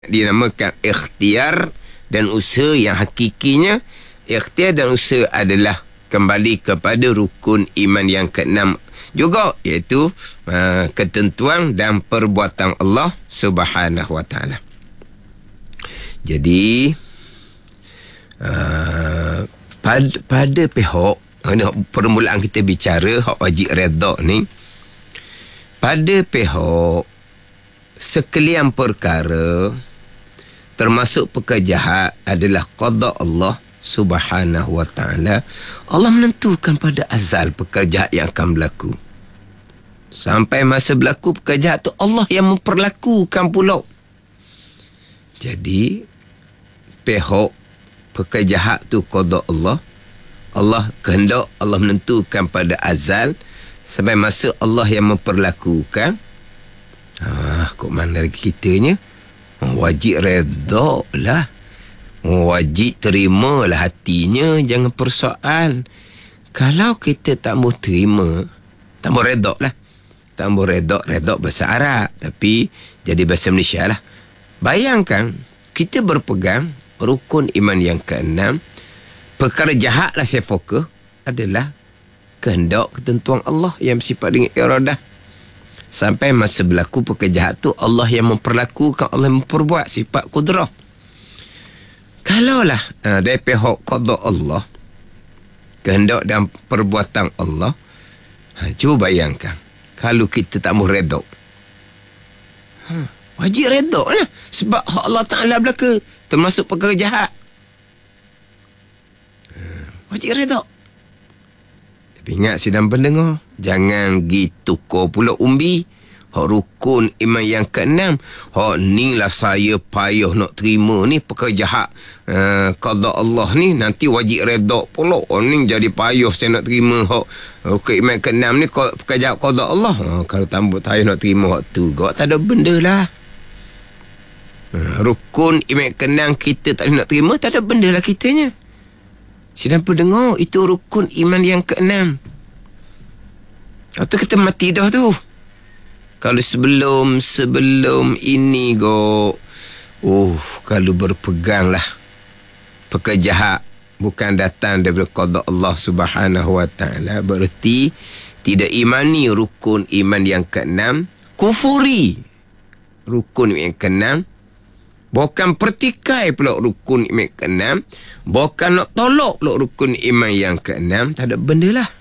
dinamakan ikhtiar dan usaha. Yang hakikinya ikhtiar dan usaha adalah kembali kepada rukun iman yang keenam juga, iaitu ketentuan dan perbuatan Allah Subhanahu Wa Taala. Jadi pada pihak permulaan kita bicara hak wajib redha ni, pada pihak sekalian perkara termasuk perkara jahat adalah qada Allah Subhanahu Wa Taala. Allah menentukan pada azal perkara jahat yang akan berlaku. Sampai masa berlaku perkara jahat tu Allah yang memperlakukan pula. Jadi pihak perkara jahat tu qada Allah. Allah kehendak, Allah menentukan pada azal sampai masa Allah yang memperlakukan. Kok mana lagi kitanya? Wajib redha lah. Wajib terima lah hatinya. Jangan persoal. Kalau kita tak mau terima, tak mau redha lah. Tak mau redha bahasa Arab, tapi jadi bahasa Malaysia lah. Bayangkan kita berpegang rukun iman yang keenam. Perkara jahat lah saya fokus adalah kehendak ketentuan Allah yang bersifat dengan iradah. Sampai masa berlaku perkara jahat tu Allah yang memperlakukan, Allah yang memperbuat, sifat kudrah. Kalaulah dari pihak qada Allah, kehendak dan perbuatan Allah, cuba bayangkan kalau kita tak mau redha. Wajib redha lah, sebab hak Allah Ta'ala belaka, termasuk perkara jahat. Wajib redha. Tapi ingat sidang pendengar, jangan gitu kau pula umbi. Hak rukun iman yang keenam, hak ni lah saya payah nak terima ni perkara jahat qada Allah ni, nanti wajib redha pula. Ni jadi payah saya nak terima hak rukun iman keenam ni, perkara jahat qada Allah. Kalau tambah payah nak terima hak tu, tak ada benda lah. Rukun iman keenam kita tak nak terima, tak ada benda lah kitanya. Sidang pendengar, itu rukun iman yang keenam. Atau kita mati dah tu. Kalau sebelum ini kalau berpegang lah perkara jahat bukan datang daripada qada Allah Subhanahu Wa Taala, berarti tidak imani rukun iman yang keenam, kufuri rukun iman yang keenam, bukan pertikai pula rukun iman keenam, bukan nak tolak pula rukun iman yang keenam, tak ada benda lah.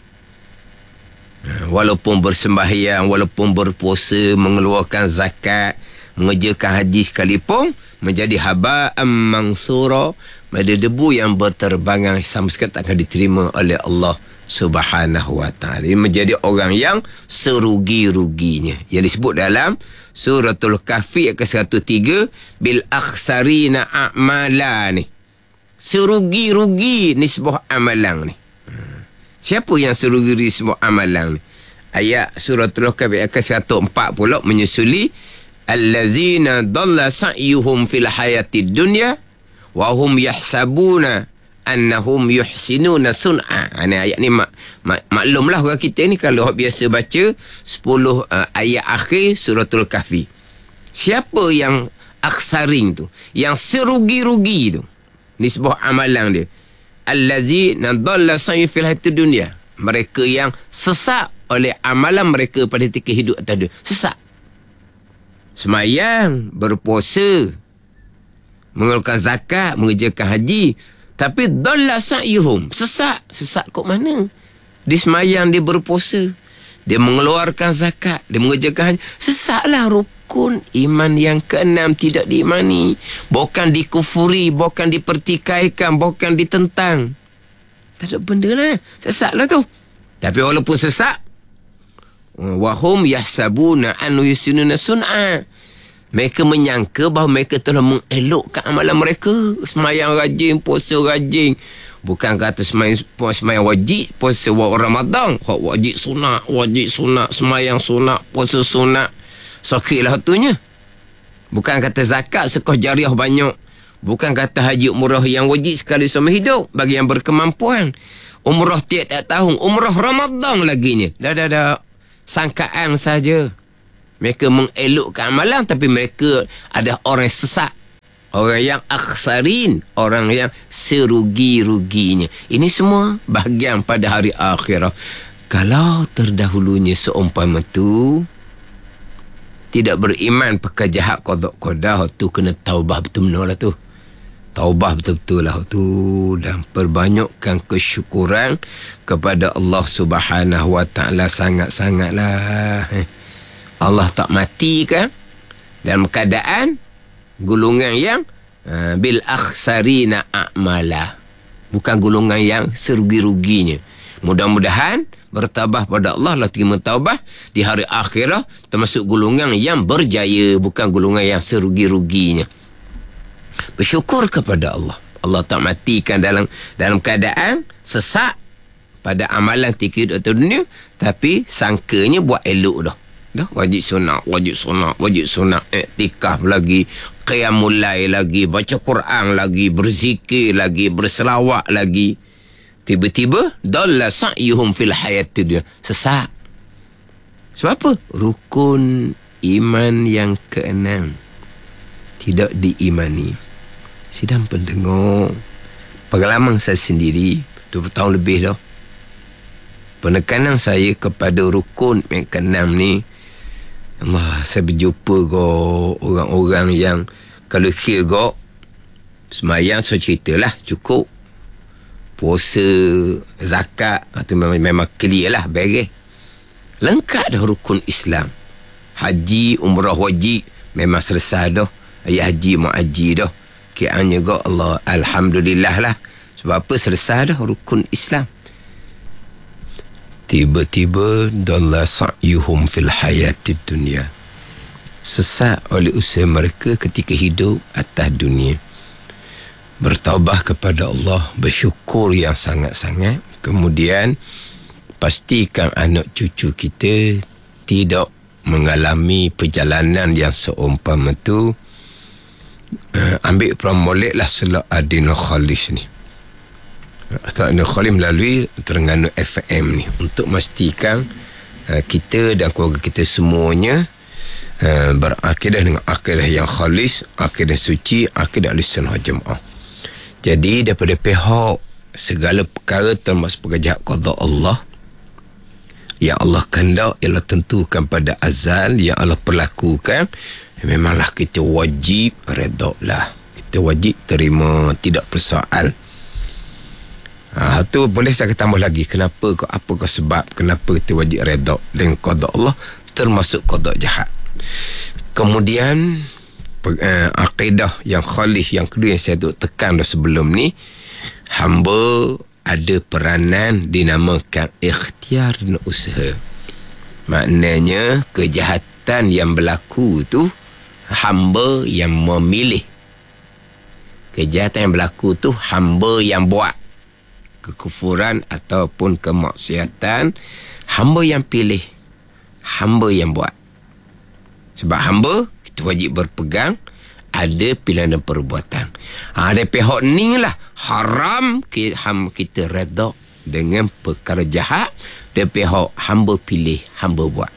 Walaupun bersembahyang, walaupun berpuasa, mengeluarkan zakat, mengerjakan haji sekalipun, menjadi haba'an mansura, menjadi debu yang berterbangan, sama sekali tak akan diterima oleh Allah Subhanahu Wa Taala. Menjadi orang yang serugi-ruginya, yang disebut dalam Suratul Kahfi ayat ke-103, bil akhsarina a'mala ni. Serugi-rugi nisbah amalan ni. Siapa yang serugi sebuah amalan ni? Ayat Suratul Kahfi ayat ke-104 pula menyusuli, allazina dhalla sa'yuhum fil hayatid dunya wa hum yahsabuna annahum yuhsinuna sun'a. Ini ayat ni maklumlah orang kita ni kalau biasa baca 10 ayat akhir Suratul Kahfi. Siapa yang aksaring tu, yang serugi-rugi tu nisbah amalan dia? Allazina dhalla sa'yuhum fil hayatid dunya, mereka yang sesat oleh amalan mereka pada ketika hidup atas dunia. Sesat. Semayang, berpuasa, mengeluarkan zakat, mengerjakan haji, tapi dhalla sa'yuhum, sesat. Sesat kok mana? Dia semayang, dia berpuasa, dia mengeluarkan zakat, dia mengerjakan haji. Sesatlah. Rukun iman yang keenam tidak diimani, bukan dikufuri, bukan dipertikaikan, bukan ditentang. Tak ada benda lah. Sesatlah tu. Tapi walaupun sesat, wahum yahsabuna an yusinuna sun'a, mereka menyangka bahawa mereka telah mengelokkan amalan mereka. Semayang rajin, puasa rajin. Bukan kata semayang wajib, puasa Ramadan, wajib sunat, semayang sunat, puasa sunat, sakitlah hatunya. Bukan kata zakat sekoh jariah banyak. Bukan kata haji umrah yang wajib sekali seumur hidup bagi yang berkemampuan. Umrah tiap-tiap tahun, umrah Ramadan laginya. Dah. Sangkaan saja. Mereka mengelokkan amalan, tapi mereka ada orang sesat Orang yang akhsarin, orang yang serugi-ruginya. Ini semua bahagian pada hari akhirat. Kalau terdahulunya seumpama tu tidak beriman pakai jahat qada tu, kena taubah betul-betul lah tu. Taubah betul-betul lah tu, dan perbanyakkan kesyukuran kepada Allah Subhanahu Wa Ta'ala sangat-sangatlah. Allah tak mati kan dalam keadaan golongan yang bil akhsarina a'mala, bukan golongan yang serugi-ruginya. Mudah-mudahan bertabah pada Allah, lah terima taubah di hari akhirat, termasuk golongan yang berjaya, bukan golongan yang serugi-ruginya. Bersyukur kepada Allah. Allah tak matikan dalam keadaan sesak pada amalan tiga atau dunia, tapi sangkanya buat elok dah. Wajib sunat, iktikaf lagi, qiyamul lail lagi, baca Quran lagi, berzikir lagi, berselawat lagi. Tiba-tiba dalla sa'yuhum fil hayatid dunya, sesak. Sebab apa? Rukun iman yang keenam tidak diimani. Sidang pendengar, pengalaman saya sendiri 20 tahun lebih dah, penekanan saya kepada rukun yang keenam ni, Allah, saya berjumpa orang-orang yang kalau kira semayang, saya ceritalah cukup, puasa, zakat, itu memang clear lah, beres, lengkap dah rukun Islam. Haji, umrah wajib memang selesai dah, ayat haji mak haji dah, kiranya Allah, alhamdulillah lah. Sebab apa? Selesai dah rukun Islam. Tiba-tiba dalla sa'yuhum fil hayatid dunya, sesat oleh usaha mereka ketika hidup atas dunia. Bertaubat kepada Allah, bersyukur yang sangat-sangat, kemudian pastikan anak cucu kita tidak mengalami perjalanan yang seumpama tu. Ambil promolek lah Salat Adinul Khalis ni, atau Adinul Khalis melalui Terengganu FM ni, untuk memastikan kita dan keluarga kita semuanya berakidah dengan akidah yang khalis, akidah suci, akidah Ahlussunnah wal Jamaah. Jadi daripada pihak segala perkara termasuk pekerjaan qada Allah yang Allah kehendak, yang Allah tentukan pada azal, yang Allah perlakukan, memanglah kita wajib redha lah. Kita wajib terima, tidak persoal. Tu boleh saya tambah lagi, kenapa, apa sebab kenapa kita wajib redha dengan qada Allah, termasuk qada jahat. Kemudian akidah yang khalis yang kedua yang saya tekan dah sebelum ni, hamba ada peranan dinamakan ikhtiar dan usaha. Maknanya kejahatan yang berlaku tu hamba yang memilih. Kejahatan yang berlaku tu hamba yang buat. Kekufuran ataupun kemaksiatan, hamba yang pilih, hamba yang buat. Sebab hamba kita wajib berpegang ada pilihan dan perbuatan. Ada pihak ni lah haram kita redha dengan perkara jahat, dan pihak hamba pilih, hamba buat.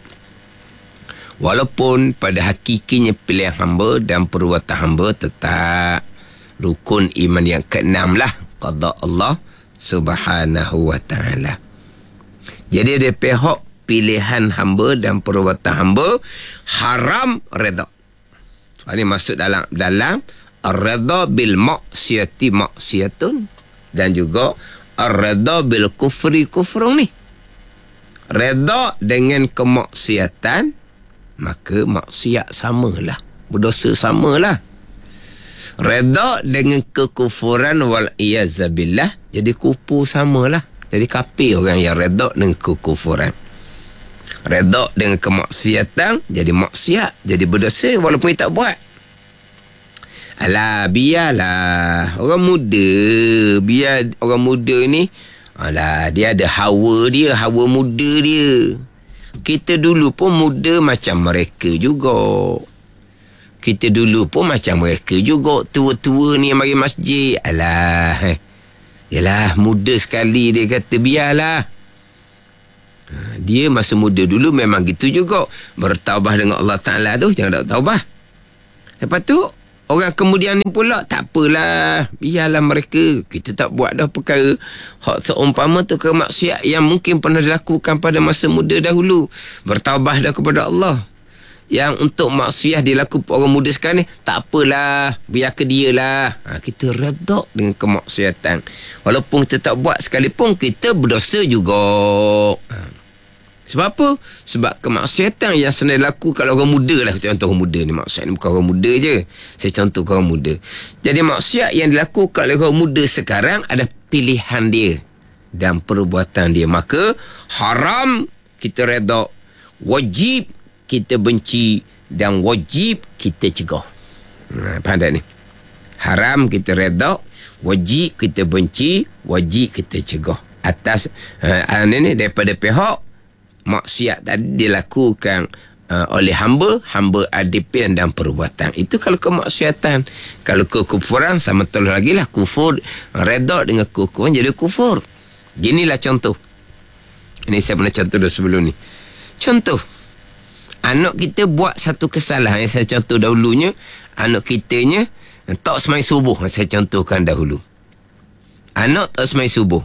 Walaupun pada hakikinya pilihan hamba dan perbuatan hamba tetap rukun iman yang keenam lah, qada Allah Subhanahu Wa Ta'ala. Jadi ada pihak pilihan hamba dan perbuatan hamba haram redha. Ini masuk dalam ar-redha bil maksiyati maksiyatun, dan juga ar-redha bil kufri kufrun ni. Redha dengan kemaksiatan, maka maksiat samalah, berdosa samalah. Redha dengan kekufuran wal iyazabillah, jadi kufur samalah, jadi kafir orang yang redha dengan kekufuran. Redha dengan kemaksiatan, jadi maksiat, jadi berdosa walaupun dia tak buat. Alah, biarlah orang muda, biar orang muda ni, alah, dia ada hawa dia, hawa muda dia. Kita dulu pun muda macam mereka juga. Kita dulu pun macam mereka juga. Tua-tua ni yang mari masjid, alah, yalah, muda sekali dia kata biarlah. Dia masa muda dulu memang gitu juga. Bertaubah dengan Allah Ta'ala tu, jangan tak taubah. Lepas tu Orang kemudian ni pula, tak apalah, biarlah mereka. Kita tak buat dah perkara hak seumpama tu kemaksiat yang mungkin pernah dilakukan pada masa muda dahulu. Bertaubat dah kepada Allah. Yang untuk maksiat dilakukan orang muda sekarang ni, tak apalah, biar ke dia lah. Kita redha dengan kemaksiatan. Walaupun kita tak buat sekalipun, kita berdosa juga. Sebab apa? Sebab kemaksiatan yang senang dilakukan kalau orang muda lah. Contoh orang muda ni, maksud ni bukan orang muda je. Saya contohkan orang muda. Jadi maksiat yang dilakukan oleh orang muda sekarang ada pilihan dia dan perbuatan dia. Maka haram kita redha, wajib kita benci, dan wajib kita cegah. Faham tak ni? Haram kita redha, wajib kita benci, wajib kita cegah. Atas ni daripada pihak maksiat tadi dilakukan oleh hamba ada pilihan dan perbuatan. Itu kalau kemaksiatan. Kalau kekufuran, sama betul lagi lah, kufur redha dengan kekufuran jadi kufur. Ginilah contoh. Ini saya pernah contoh dah sebelum ni. Contoh, anak kita buat satu kesalahan yang saya contoh dahulunya. Anak kitanya tak semai subuh, saya contohkan dahulu. Anak tak semai subuh.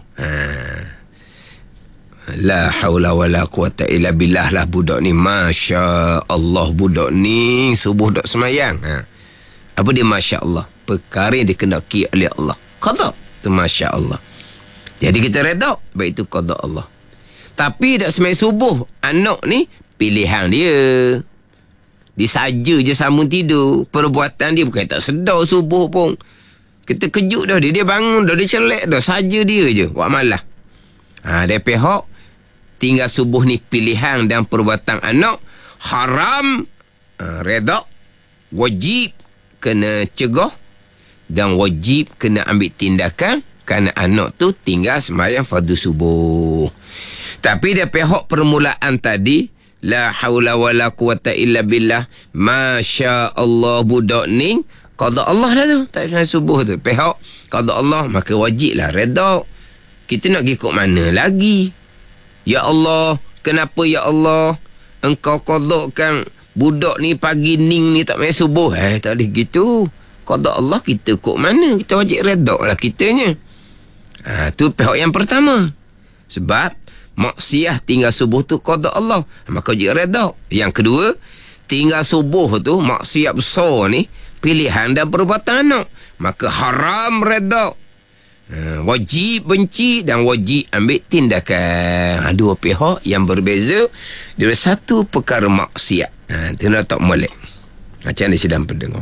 La haula wala quwata illa billah lah budak ni. Masya Allah, budak ni subuh tak semayang. Apa dia Masya Allah? Perkara yang dikendaki oleh Allah. Qada. Tu Masya Allah. Jadi kita redha, baik itu qada Allah. Tapi tak semayang subuh, anak ni pilihan dia. Dia saja je sambung tidur. Perbuatan dia bukan tak sedar subuh pun. Kita kejut dah dia. Dia bangun dah, dia celek dah. Saja dia je buat malah. Dia pihak tinggal subuh ni pilihan dan perbuatan anak. Haram redha, wajib kena cegah, dan wajib kena ambil tindakan kerana anak tu tinggal sembahyang fardu subuh. Tapi dia pihak permulaan tadi, la haula wala quwata illa billah, Masya Allah, budak ni qada Allah dah tu, tak sembahyang subuh tu, pihak qada Allah, maka wajiblah redha. Kita nak ikut mana lagi? Ya Allah, kenapa ya Allah engkau qadakan budak ni pagi ning ni tak main subuh? Tak boleh gitu. Qada Allah kita kok mana? Kita wajib redha lah kitanya. Tu pihak yang pertama. Sebab maksiat tinggal subuh tu qada Allah, maka wajib redha. Yang kedua, tinggal subuh tu maksiat besar ni pilihan dan perbuatan anak, maka haram redha. Wajib benci dan wajib ambil tindakan. Dua pihak yang berbeza dari satu perkara maksiat. Itu tak molek. Macam ni sedang pendengar.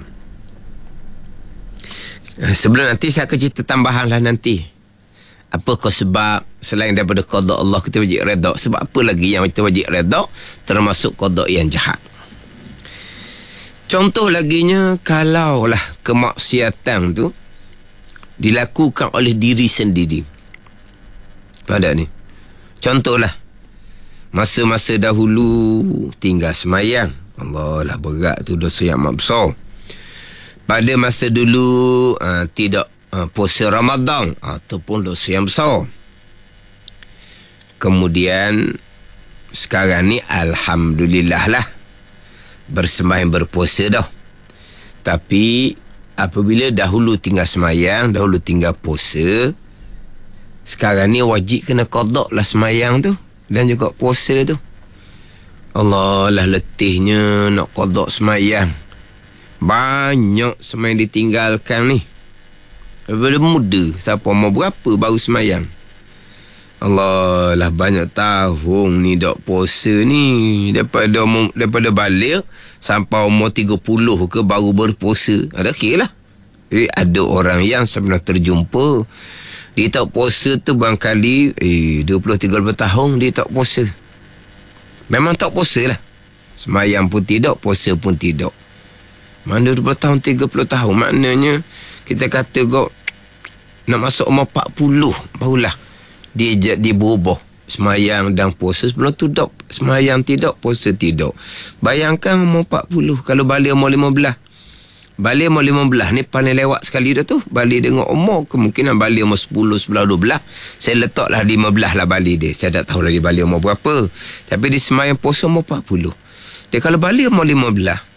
Sebelum nanti saya akan cerita tambahan lah nanti. Apakah sebab selain daripada qada Allah kita wajib redha? Sebab apa lagi yang kita wajib redha termasuk qada yang jahat? Contoh laginya, kalaulah kemaksiatan tu dilakukan oleh diri sendiri. Pada ni contohlah, masa-masa dahulu tinggal semayang, Allah lah berat tu, dosa yang amat besar. Pada masa dulu tidak puasa Ramadan, ataupun dosa yang besar. Kemudian sekarang ni alhamdulillah lah bersembahyang berpuasa dah. Tapi apabila dahulu tinggal semayang, dahulu tinggal puasa, sekarang ni wajib kena qada lah semayang tu dan juga puasa tu. Allah lah letihnya nak qada semayang. Banyak semayang ditinggalkan ni. Daripada muda, siapa mau berapa baru semayang. Allah lah banyak tahun ni dak puasa ni. Daripada balik sampai umur 30 ke baru berpuasa. Ada kira lah. Ada orang yang sebenarnya terjumpa, dia tak puasa tu barangkali 20-30 tahun dia tak puasa. Memang tak puasa lah. Semayang pun tidak, puasa pun tidak. Mana 20 tahun, 30 tahun, maknanya kita kata kok nak masuk umur 40 barulah dia berubah semayang dan puasa. Sebelum tu tak semayang tidak, puasa tidak. Bayangkan umur 40, kalau balik umur 15. Balik umur 15 ni paling lewat sekali dah tu. Balik dengan umur, kemungkinan balik umur 10, 11, 12. Saya letaklah 15 lah balik dia. Saya tak tahu lagi balik umur berapa. Tapi dia semayang puasa umur 40. Dia kalau balik umur 15,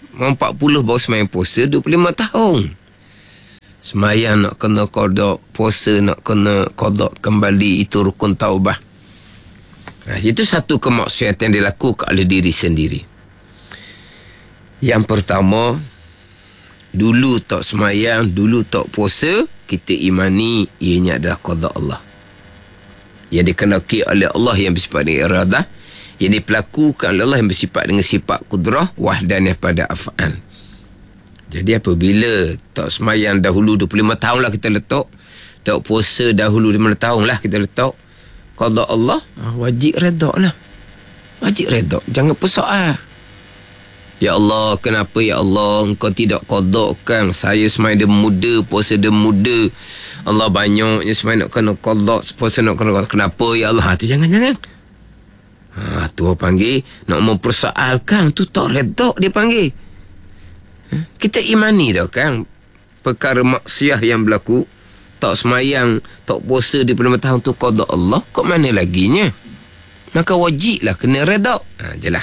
Mau 40 baru semayang puasa 25 tahun. Semayang nak kena qada, puasa nak kena qada kembali, itu rukun taubah. Itu satu kemaksiatan yang dilakukan oleh diri sendiri. Yang pertama, dulu tak semayang, dulu tak puasa, kita imani ianya adalah qada Allah yang dikenaki oleh Allah, yang bersifat dengan iradah, yang diperlakukan oleh Allah yang bersifat dengan sifat kudrah, wahdaniyah pada af'al. Jadi apabila tak semayang dahulu 25 tahun lah kita letak, tak puasa dahulu 5 tahun lah kita letak, qada Allah, wajib redha lah. Wajib redha, jangan persoal. Ya Allah, kenapa ya Allah engkau tidak qadakan saya semayang dia muda, puasa dia muda. Allah banyaknya semayang nak kena qada, puasa nak kena qada. Kenapa ya Allah? Tu jangan-jangan. Tu orang panggil nak mempersoalkan, tu tak redha dia panggil. Kita imani dah kan perkara maksiat yang berlaku, tak semayang, tak puasa di 5 tahun tu qada Allah, kok mana laginya? Maka wajiblah kena redha. Jelah.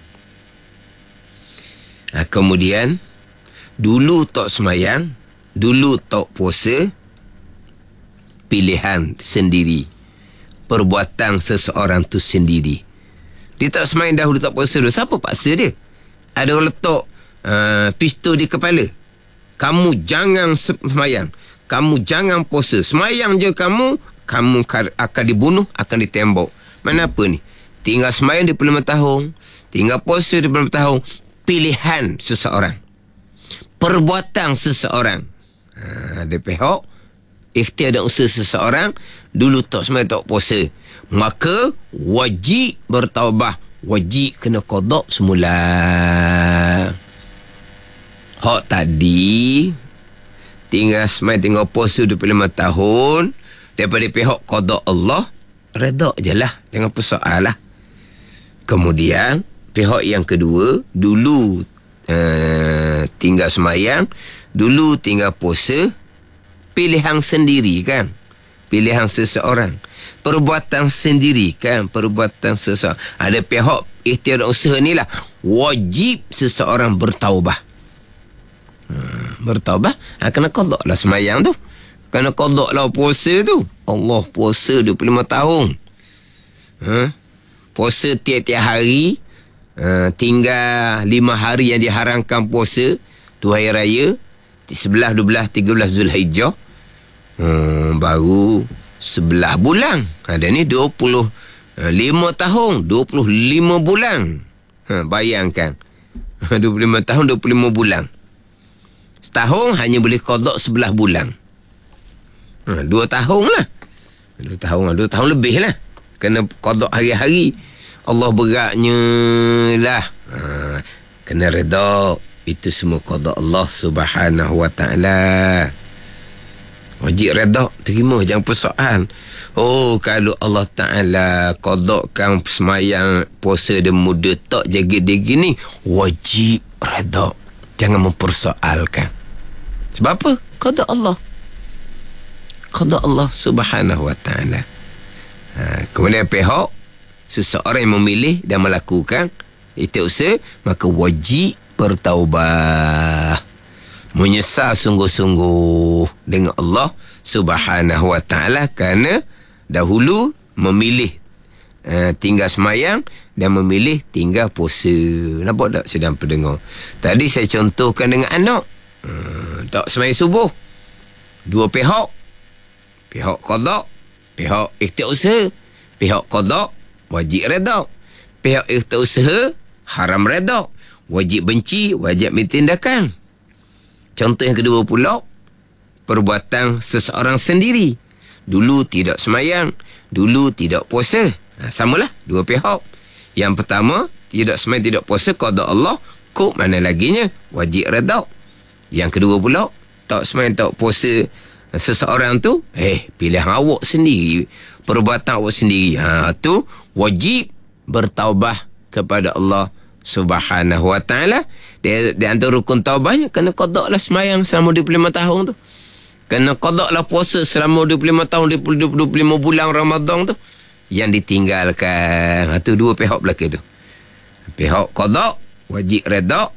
Kemudian dulu tak semayang, dulu tak puasa, pilihan sendiri, perbuatan seseorang tu sendiri. Dia tak semayang dahulu, tak puasa dulu, siapa paksa dia? Ada orang letak pistol di kepala, kamu jangan semayang, kamu jangan puasa, semayang je kamu akan dibunuh, akan ditembak. Mana apa ni? Tinggal semayang 25 tahun, tinggal puasa 25 tahun. Pilihan seseorang, perbuatan seseorang. Ada pihak ikhtiar dan usaha seseorang, dulu tak semayang, tak puasa, maka wajib bertaubah, wajib kena qada semula. Hak tadi tinggal semayang, tinggal puasa 25 tahun, daripada pihak qada Allah, redha je lah, jangan persoal lah. Kemudian pihak yang kedua, dulu tinggal semayang, dulu tinggal puasa, pilihan sendiri kan, pilihan seseorang, perbuatan sendiri kan, perbuatan seseorang. Ada pihak ikhtiar usaha ni lah, wajib seseorang bertaubah. Bertaubah, kena qada lah semayang tu, kena qada lah puasa tu. Allah, puasa 25 tahun, puasa tiap-tiap hari. Tinggal 5 hari yang diharamkan puasa, 2 hari raya, 11, 12, 13 Zulhijjah, baru 11 bulan. Dan ni 25 tahun, 25 bulan. Bayangkan 25 tahun, 25 bulan. Setahun hanya boleh qada 11 bulan. 2 tahun lah, 2 tahun lebih lah, kena qada hari-hari. Allah beratnya lah. Kena redha. Itu semua qada Allah Subhanahu wa ta'ala. Wajib redha, terima, jangan persoal. Kalau Allah Ta'ala qadakan semayang puasa dia muda, tak jaga dia gini, wajib redha, jangan mempersoalkan. Sebab apa? Qada Allah, qada Allah Subhanahu wa ta'ala. Kemudian pihak seseorang yang memilih dan melakukan itu usaha, maka wajib bertaubah, menyesal sungguh-sungguh dengan Allah Subhanahu wa ta'ala, kerana dahulu memilih tinggal semayang dan memilih tinggal puasa. Nampak tak sedang pendengar? Tadi saya contohkan dengan anak, tak semayang subuh, dua pihak qada, pihak ikhtiar usaha. Pihak qada wajib redha, pihak ikhtiar usaha haram redha, wajib benci, wajib tindakan. Contoh yang kedua pula, perbuatan seseorang sendiri, dulu tidak semayang, dulu tidak puasa. Samalah dua pihak. Yang pertama, tidak semayang, tidak puasa, qada Allah, kok mana laginya, wajib redha. Yang kedua pula, tak semayang, tak puasa seseorang tu, pilihan awak sendiri, perbuatan awak sendiri. Tu wajib bertaubah kepada Allah Subhanahu wa ta'ala. Di antara rukun taubahnya, kena qada lah semayang selama 25 tahun tu, kena qada lah puasa selama 25 tahun, 25 bulan Ramadan tu yang ditinggalkan. Tu dua pihak belakang tu. Pihak qada wajib redha,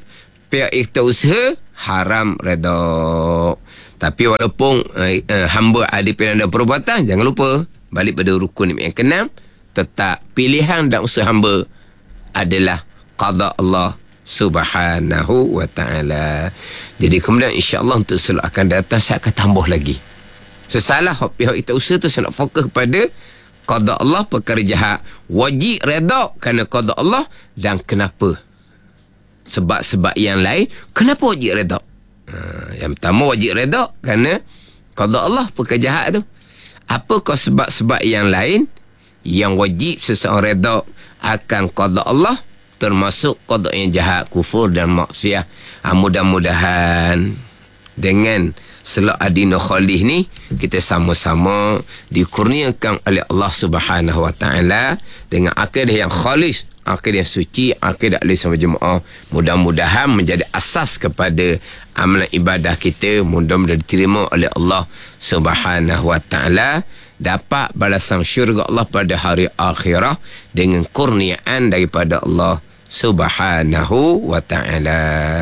pihak ikhtiar haram redha. Tapi walaupun hamba ada pilihan dan perbuatan, jangan lupa balik pada rukun yang keenam, tetap pilihan dan usaha hamba adalah qada Allah Subhanahu wa ta'ala. Jadi kemudian insya-Allah untuk slot akan datang saya akan tambah lagi. Sesalah pihak kita usaha tu saya nak fokus kepada qada Allah, perkara jahat wajib redha kerana qada Allah, dan kenapa sebab-sebab yang lain kenapa wajib redha. Yang pertama wajib redha kerana qada Allah, perkara jahat tu. Apakah sebab-sebab yang lain yang wajib seseorang redha akan qada Allah, termasuk qada yang jahat, kufur dan maksiat. Mudah-mudahan dengan slot Adina Khalih ni kita sama-sama dikurniakan oleh Allah Subhanahu wa ta'ala dengan akidah yang khalis, akidah yang suci, akidah ahli sunnah jemaah. Mudah-mudahan menjadi asas kepada amalan ibadah kita, mudah-mudahan diterima oleh Allah Subhanahu wa ta'ala, dapat balasan syurga Allah pada hari akhirah dengan kurniaan daripada Allah Subhanahu wa ta'ala.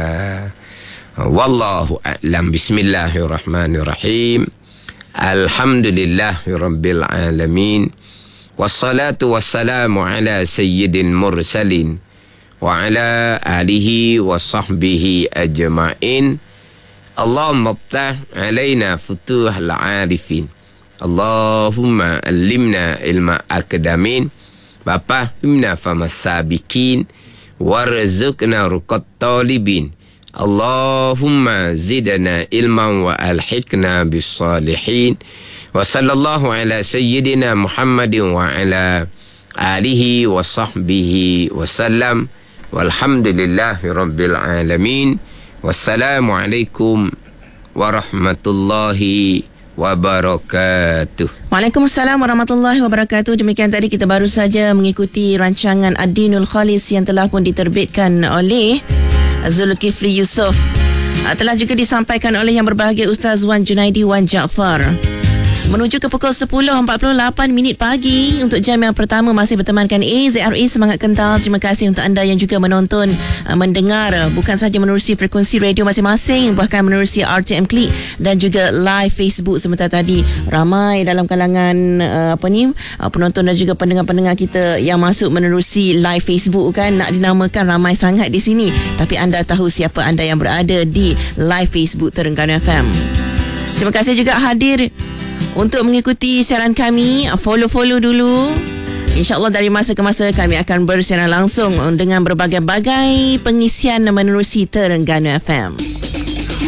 Wallahu a'lam. Bismillahirrahmanirrahim. Alhamdulillahirabbil alamin. Wassalatu wassalamu ala sayyidil mursalin wa ala alihi wa sahbihi ajma'in. Allahumma iftah alaina futuhal arifin. Allahumma allimna ilma akadamin. Bapa himna famasabikin warzuqna ruqat talibin. Allahumma zidna ilman wa alhiqna bis salihin. Wa sallallahu ala sayyidina Muhammadin wa ala alihi wa sahbihi wa sallam. Walhamdulillahi rabbil alamin. Wassalamualaikum warahmatullahi wabarakatuh. Waalaikumsalam warahmatullahi wabarakatuh. Demikian tadi kita baru saja mengikuti rancangan Ad-Dinul Khalis yang telah pun diterbitkan oleh Zulkifli Yusof. Telah juga disampaikan oleh yang berbahagia Ustaz Wan Junaidi Wan Jaafar. Menuju ke pukul 10.48 pagi untuk jam yang pertama masih bertemankan AZRE Semangat Kental. Terima kasih untuk anda yang juga menonton, mendengar bukan sahaja menerusi frekuensi radio masing-masing, bahkan menerusi RTM Klik dan juga live Facebook sebentar tadi. Ramai dalam kalangan penonton dan juga pendengar-pendengar kita yang masuk menerusi live Facebook kan, nak dinamakan ramai sangat di sini. Tapi anda tahu siapa anda yang berada di live Facebook Terengganu FM. Terima kasih juga hadir untuk mengikuti siaran kami. Follow dulu. InsyaAllah dari masa ke masa kami akan bersiaran langsung dengan berbagai-bagai pengisian menerusi Terengganu FM.